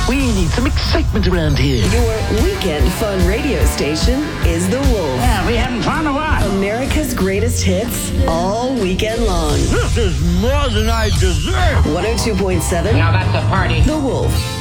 We need some excitement around here. Your weekend fun radio station is The Wolf. Yeah, we having fun or what? America's greatest hits all weekend long. This is more than I deserve. 102.7. Now that's a party. The Wolf.